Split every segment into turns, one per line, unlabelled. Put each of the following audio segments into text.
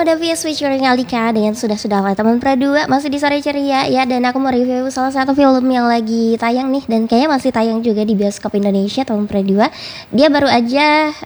Davis featuring Alika dengan Sudah-Sudah lah teman Pradua. Masih di sore ceria ya. Dan aku mau review salah satu film yang lagi tayang nih. Dan kayaknya masih tayang juga di bioskop Indonesia teman Pradua. Dia baru aja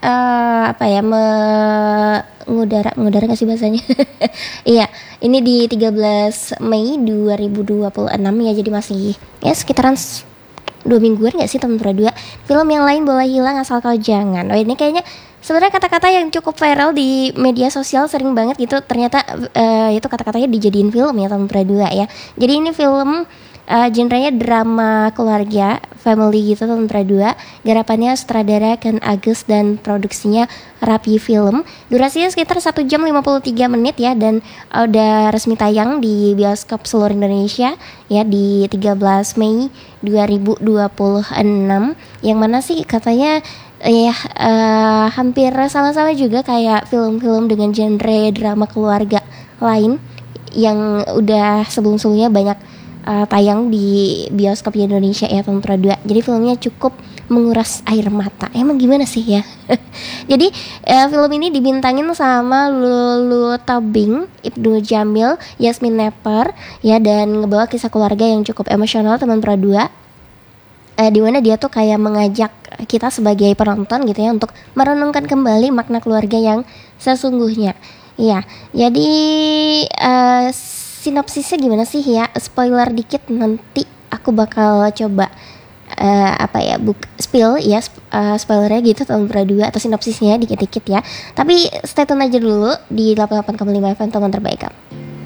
mengudara gak sih bahasanya. Iya, ini di 13 Mei 2026 ya. Jadi masih ya sekitaran 2 mingguan gak sih teman Pradua. Film yang lain boleh hilang asal kau jangan. Oh, ini kayaknya sebenarnya kata-kata yang cukup viral di media sosial sering banget gitu. Ternyata itu kata-katanya dijadiin film ya teman Pradua ya. Jadi ini film genrenya drama keluarga, family gitu teman Pradua. Garapannya sutradara Ken Agus dan produksinya Rapi Film. Durasinya sekitar 1 jam 53 menit ya. Dan udah resmi tayang di bioskop seluruh Indonesia ya di 13 Mei 2026. Yang mana sih katanya hampir sama-sama juga kayak film-film dengan genre drama keluarga lain yang udah sebelum-sebelumnya banyak tayang di bioskop di Indonesia ya teman Pradua. Jadi filmnya cukup menguras air mata. Emang gimana sih ya? Jadi film ini dibintangin sama Lulu Tobing, Ibnu Jamil, Yasmin Nepper ya, dan ngebawa kisah keluarga yang cukup emosional teman Pradua. Di mana dia tuh kayak mengajak kita sebagai penonton gitu ya untuk merenungkan kembali makna keluarga yang sesungguhnya. Iya, jadi sinopsisnya gimana sih ya? Spoiler dikit, nanti aku bakal coba spill ya, spoilernya gitu teman Pradua atau sinopsisnya dikit-dikit ya. Tapi stay tune aja dulu di 88,5 FM teman terbaik.